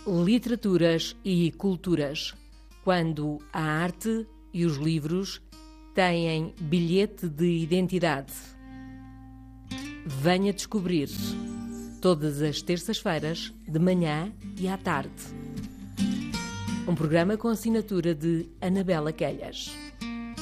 Literaturas e culturas, quando a arte e os livros têm bilhete de identidade. Venha descobrir, todas as terças-feiras, de manhã e à tarde. Um programa com assinatura de Anabela Quelhas.